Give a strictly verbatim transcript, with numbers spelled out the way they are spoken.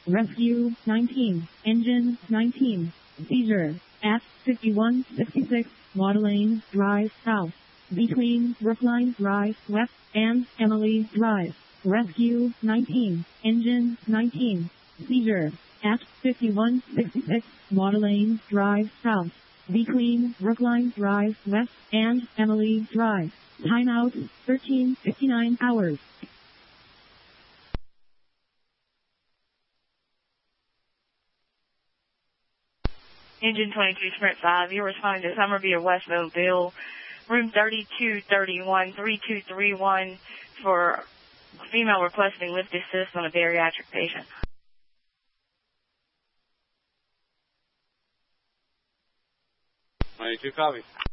Rescue nineteen, engine nineteen, seizure at fifty-one sixty-six Water Lane Drive South, between Brookline Drive West and Emily Drive. Rescue nineteen, engine nineteen, seizure at fifty-one sixty-six Water Lane Drive South, between Brookline Drive West and Emily Drive. Timeout thirteen fifty-nine hours. Engine twenty-two Sprint five, you're responding to Summerview West Mobile, room thirty-two thirty-one, three two three one for female requesting lift assist on a bariatric patient. twenty-two, copy.